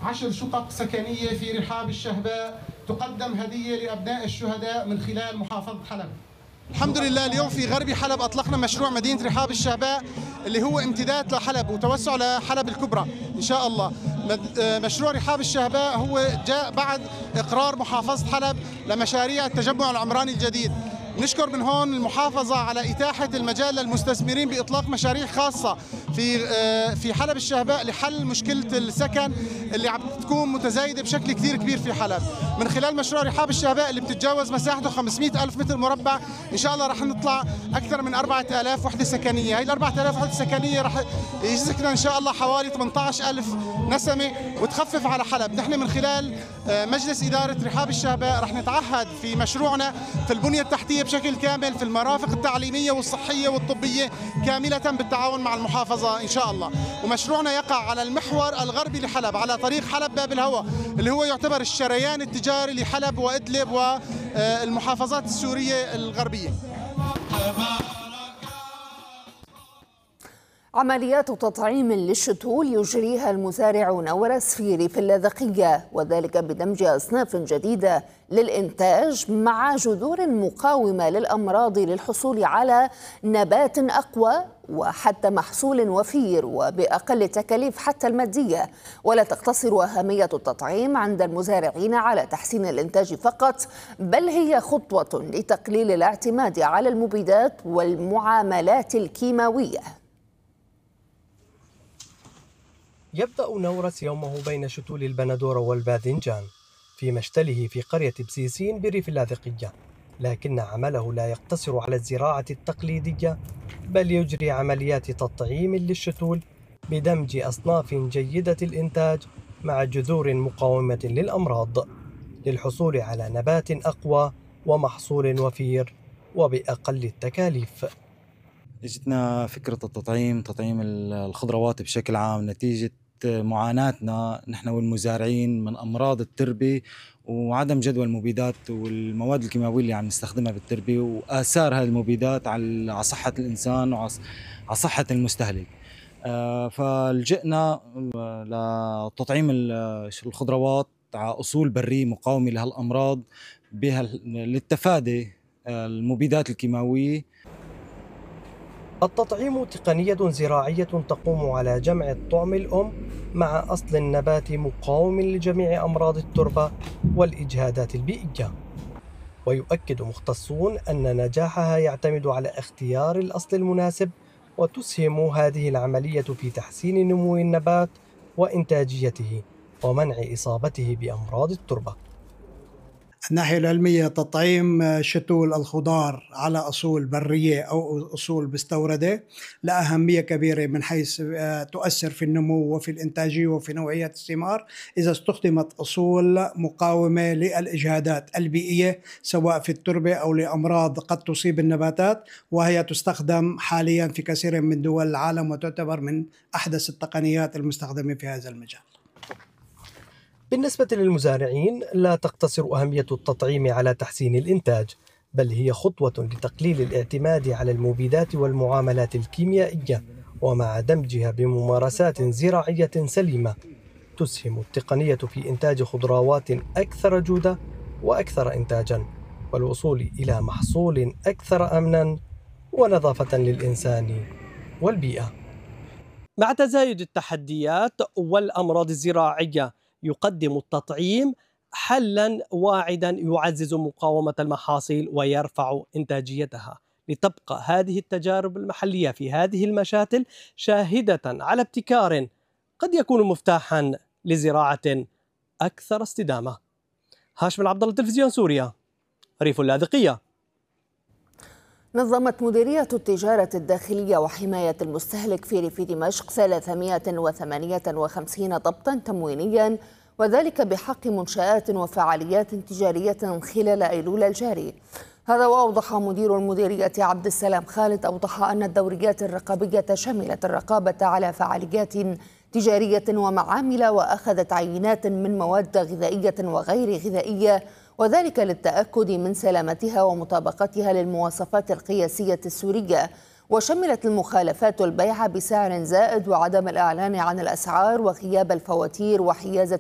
10 شقق سكنية في رحاب الشهباء تقدم هدية لأبناء الشهداء من خلال محافظة حلب. الحمد لله اليوم في غرب حلب أطلقنا مشروع مدينة رحاب الشهباء اللي هو امتداد لحلب وتوسع لحلب الكبرى إن شاء الله. مشروع رحاب الشهباء هو جاء بعد إقرار محافظة حلب لمشاريع التجمع العمراني الجديد. نشكر من هون المحافظة على إتاحة المجال للمستثمرين بإطلاق مشاريع خاصة في حلب الشهباء لحل مشكلة السكن اللي عم تكون متزايدة بشكل كثير كبير في حلب. من خلال مشروع رحاب الشهباء اللي بتتجاوز مساحته 500 ألف متر مربع إن شاء الله رح نطلع أكثر من 4000 وحدة سكنية. هاي ال 4000 وحدة سكنية رح يسكن إن شاء الله حوالي 18,000 نسمة وتخفف على حلب. نحن من خلال مجلس إدارة رحاب الشهباء رح نتعهد في مشروعنا في البنية التحتية بشكل كامل، في المرافق التعليمية والصحية والطبية كاملة بالتعاون مع المحافظة إن شاء الله. ومشروعنا يقع على المحور الغربي لحلب على طريق حلب باب الهوى اللي هو يعتبر الشريان التجاري لحلب وإدلب والمحافظات السورية الغربية. عمليات تطعيم للشتول يجريها المزارعون ورس في ريف اللاذقية، وذلك بدمج أصناف جديدة للإنتاج مع جذور مقاومة للأمراض للحصول على نبات أقوى وحتى محصول وفير وبأقل التكاليف حتى المادية. ولا تقتصر أهمية التطعيم عند المزارعين على تحسين الإنتاج فقط، بل هي خطوة لتقليل الاعتماد على المبيدات والمعاملات الكيماوية. يبدأ نورس يومه بين شتول البندورة والباذنجان في مشتله في قرية بسيسين بريف اللاذقية، لكن عمله لا يقتصر على الزراعة التقليدية، بل يجري عمليات تطعيم للشتول بدمج أصناف جيدة الإنتاج مع جذور مقاومة للأمراض للحصول على نبات أقوى ومحصول وفير وبأقل التكاليف. اجتنا فكرة تطعيم الخضروات بشكل عام نتيجة معاناتنا نحن والمزارعين من أمراض التربة وعدم جدوى المبيدات والمواد الكيماوية اللي عم نستخدمها بالتربة وآثار هذه المبيدات على صحة الإنسان وعلى صحة المستهلك. فلجئنا لتطعيم الخضروات على أصول برية مقاومة لهالأمراض بها للتفادي المبيدات الكيماوية. التطعيم تقنية زراعية تقوم على جمع الطعم الأم مع أصل النبات مقاوم لجميع أمراض التربة والإجهادات البيئية. ويؤكد مختصون أن نجاحها يعتمد على اختيار الأصل المناسب، وتسهم هذه العملية في تحسين نمو النبات وإنتاجيته ومنع إصابته بأمراض التربة. الناحية العلمية تطعيم شتول الخضار على أصول برية أو أصول مستوردة لها أهمية كبيرة من حيث تؤثر في النمو وفي الإنتاجية وفي نوعية الثمار إذا استخدمت أصول مقاومة للإجهادات البيئية سواء في التربة أو لأمراض قد تصيب النباتات، وهي تستخدم حاليا في كثير من دول العالم وتعتبر من أحدث التقنيات المستخدمة في هذا المجال. بالنسبة للمزارعين لا تقتصر أهمية التطعيم على تحسين الإنتاج، بل هي خطوة لتقليل الاعتماد على المبيدات والمعاملات الكيميائية، ومع دمجها بممارسات زراعية سليمة تسهم التقنية في إنتاج خضروات أكثر جودة وأكثر إنتاجا، والوصول إلى محصول أكثر أمنا ونظافة للإنسان والبيئة. مع تزايد التحديات والأمراض الزراعية يقدم التطعيم حلاً واعداً يعزز مقاومة المحاصيل ويرفع إنتاجيتها، لتبقى هذه التجارب المحلية في هذه المشاتل شاهدة على ابتكار قد يكون مفتاحاً لزراعة أكثر استدامة. هاشم العبد الله، تلفزيون سوريا، ريف اللاذقية. نظمت مديرية التجارة الداخلية وحماية المستهلك في ريف دمشق 358 ضبطا تموينيا، وذلك بحق منشآت وفعاليات تجارية خلال أيلول الجاري. هذا وأوضح مدير المديرية عبد السلام خالد أن الدوريات الرقابية شملت الرقابة على فعاليات تجارية ومعامل، وأخذت عينات من مواد غذائية وغير غذائية، وذلك للتأكد من سلامتها ومطابقتها للمواصفات القياسية السورية. وشملت المخالفات البيع بسعر زائد وعدم الإعلان عن الأسعار وغياب الفواتير وحيازة